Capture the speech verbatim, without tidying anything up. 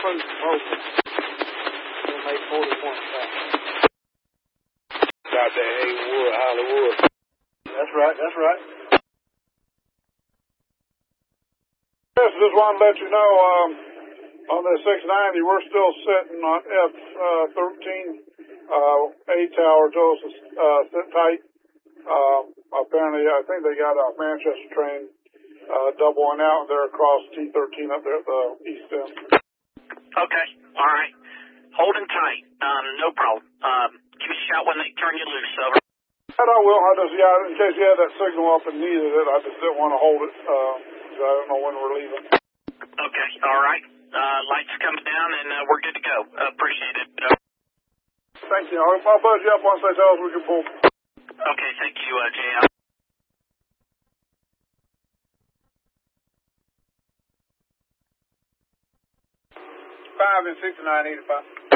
cruise from Oakland. We'll make forty points back. Got that Haywood, Hollywood. That's right, that's right. Yes, just wanted to let you know, um, on the six ninety, we're still sitting on F thirteen. Uh, A tower told us to uh, sit tight. Uh, apparently, I think they got a Manchester train uh, doubling out there across T thirteen up there at the east end. Okay, all right. Holding tight. Um, no problem. Um, give me a shout when they turn you loose, over. And I will. I just, yeah, in case you had that signal up and needed it, I just didn't want to hold it. Uh, I don't know when we're leaving. Okay, all right. Uh, lights coming down, and uh, we're good to go. Uh, appreciate it. Uh, Thank you. I'll, I'll buzz you up once they tell us we can pull. okay, thank you, uh, J L. Five and sixty-nine eighty-five.